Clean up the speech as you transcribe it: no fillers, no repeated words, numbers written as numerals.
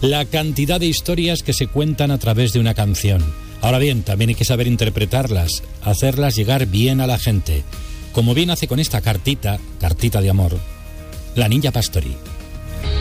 la cantidad de historias que se cuentan a través de una canción. Ahora bien, también hay que saber interpretarlas, hacerlas llegar bien a la gente, como bien hace con esta cartita de amor, la Niña Pastori.